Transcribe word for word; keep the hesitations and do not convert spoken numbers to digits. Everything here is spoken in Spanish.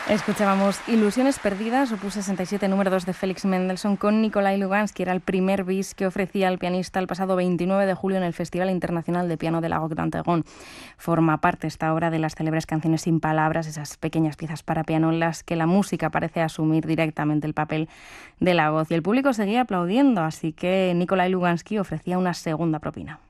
Escuchábamos Ilusiones perdidas, opus sesenta y siete, número dos de Félix Mendelssohn, con Nikolai Lugansky. Era el primer bis que ofrecía el pianista el pasado veintinueve de julio en el Festival Internacional de Piano de la Lago d'Antegon. Forma parte esta obra de las célebres canciones sin palabras, esas pequeñas piezas para piano en las que la música parece asumir directamente el papel de la voz. Y el público seguía aplaudiendo, así que Nikolai Lugansky ofrecía una segunda propina.